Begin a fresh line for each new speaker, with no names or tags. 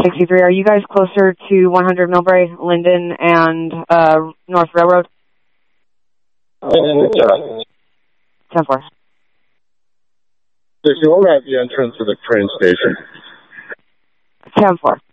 63. Are you guys closer to 100 Millbrae, Linden, and North Railroad?
10-4.
10-4.
We're at the entrance of the train station.
10-4.